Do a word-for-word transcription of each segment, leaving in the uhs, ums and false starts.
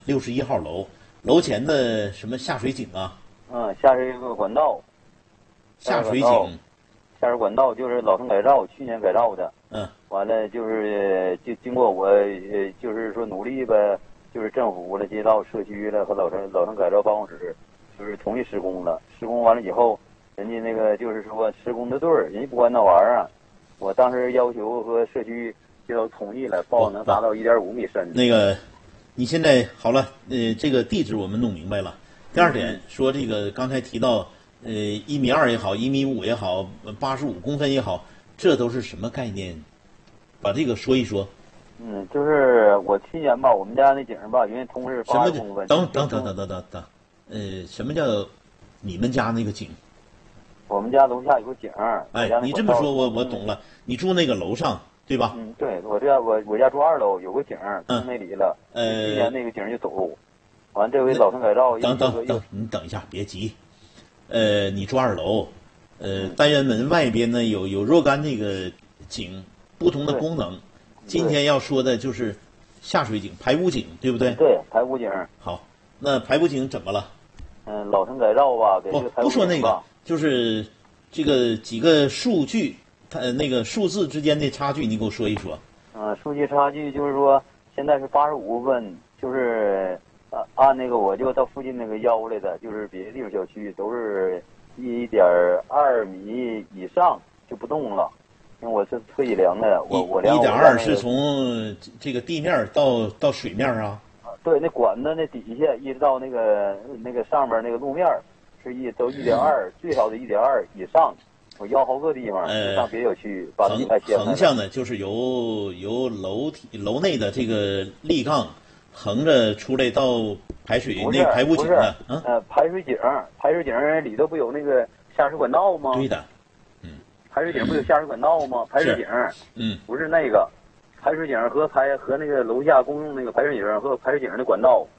六十一号楼，楼前的什么下水井啊？ 嗯，下水个管道。 下水井。 下水管道就是老城改造，去年改造的。 嗯。 完了就是就经过我呃就是说努力呗，就是政府了、街道、社区了和老城老城改造办公室，就是同意施工了。施工完了以后，人家那个就是说施工的队儿，人家不管那玩意儿啊，我当时要求和社区街道同意了，报能达到一点五米深。 那个，你现在好了，呃，这个地址我们弄明白了。第二点、嗯、说这个刚才提到，呃，一米二也好，一米五也好，八十五公分也好，这都是什么概念？把这个说一说。 嗯，就是我去年吧，我们家那井吧，因为通是八十公分。 等等等等等等等，呃，什么叫你们家那个井？ 我们家楼下有个井。 哎，你这么说我我懂了。你住那个楼上对吧？ 嗯，对，我家我我家住二楼，有个井，从那里了。 呃， 去年那个井就走，完这回老城改造。 等等等，你等一下，别急。呃，你住二楼，呃，单元门外边呢有有若干那个井。不同的功能，今天要说的就是下水井、排污井，对不对？ 对，排污井。 好，那排污井怎么了？ 嗯，老城改造吧，给这个排污井吧。 不说那个，就是这个几个数据，它那个数字之间的差距，你给我说一说。 嗯，数据差距就是说，现在是八十五公分，就是呃按那个我就到附近那个要来的，就是别的地方小区都是一点二米以上就不动了。因为我是特意量的，我我量一点二是从这个地面到到水面啊？ 对，那管子那底下一直到那个那个上面那个路面是一都一点二，最少的一点二以上。我要好个地方， 呃， 上别小区把横横向的，就是由由楼体楼内的这个立杠横着出来到排水那排污井的， 嗯，呃，排水井，排水井里头不有那个下水管道吗？ 对的。 排水井不有下水管道吗？排水井， 嗯， 不是那个，排水井和排和那个楼下公用那个排水井和排水井的管道。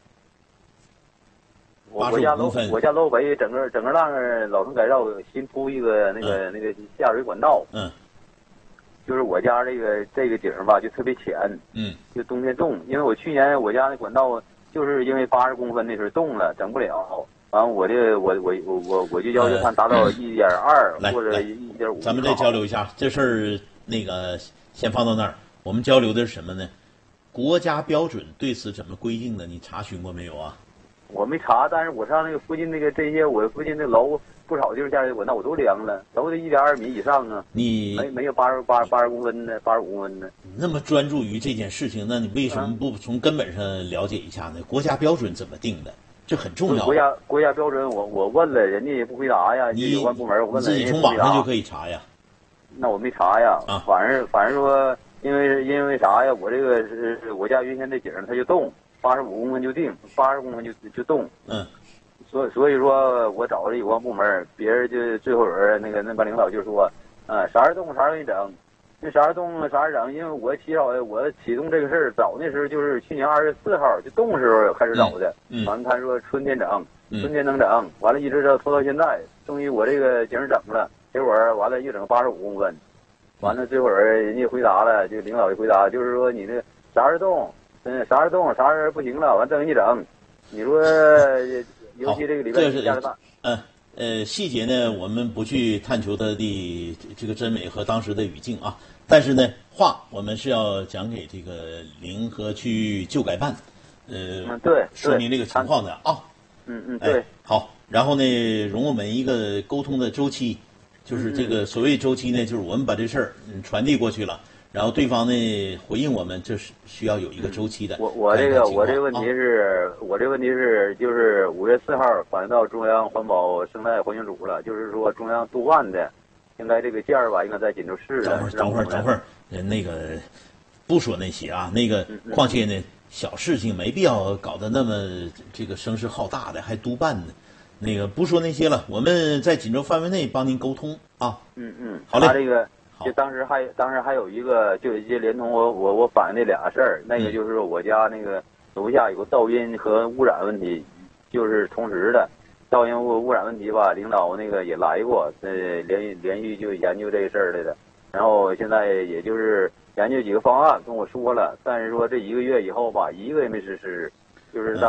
我我家楼我家楼北整个整个那个老城改造新铺一个那个、嗯、那个下水管道。 嗯。 就是我家这个这个井吧，就特别浅。 嗯。 就冬天冻，因为我去年我家那管道就是因为八十公分那时候冻了，整不了。完，我这我我我我我就要求看达到一点二或者一点五。 咱们再交流一下这事儿，那个先放到那儿。我们交流的是什么呢？国家标准对此怎么规定的？你查询过没有啊？ 我没查，但是我上那个附近那个这些，我附近的楼不少地方下水管道我都量了，都得一点二米以上啊。 你没没有八十八八十公分的，八十五公分的。 你那么专注于这件事情，那你为什么不从根本上了解一下呢？国家标准怎么定的？这很重要。 国家国家标准我，我我问了，人家也不回答呀。 你有关部门我问了， 自己从网上就可以查呀。 那我没查呀。 啊。 反正反正说，因为因为啥呀？我这个是我家原先这井它就动，八十五公分就定，八十公分就就动。 嗯。 所所以说我找了有关部门，别人就最后人那个那帮领导就说，啊，啥时动啥时给你整。那啥时动啥时整？因为我起早，我启动这个事儿早那时候就是去年二月四号就动的时候开始找的。 嗯。 完了他说春天整， 嗯、 春天能整，完了一直到拖到现在，终于我这个井整了，结果完了又整八十五公分，完了这会儿人家回答了，就领导就回答，就是说你这啥时动，嗯，啥时动啥时不行了，完整一整，你说尤其这个礼拜一下的大。 嗯。呃，细节呢，我们不去探求它的这个真伪和当时的语境啊。但是呢，话我们是要讲给这个临河区旧改办，呃， 嗯、对， 说明这个情况的啊。 嗯嗯，对、 哎。好，然后呢，容我们一个沟通的周期，就是这个所谓周期呢，就是我们把这事儿嗯传递过去了，然后对方呢回应我们，这是需要有一个周期的。 我我这个我这个问题是、啊、我这个问题是就是五月四号反映到中央环保生态环境组了，就是说中央督办的，应该这个件儿吧应该在锦州市的。 等会儿等会儿等会儿，那个不说那些啊，那个况且呢小事情没必要搞得那么这个声势浩大的，还督办呢。那个不说那些了，我们在锦州范围内帮您沟通啊。 嗯嗯， 好嘞。 他这个就当时还当时还有一个，就一些连同我我我反映那俩事儿，那个就是我家那个楼下有个噪音和污染问题，就是同时的噪音污污染问题吧，领导那个也来过，呃，连连续就研究这个事儿来的，然后现在也就是研究几个方案跟我说了，但是说这一个月以后吧，一个也没实施，就是让。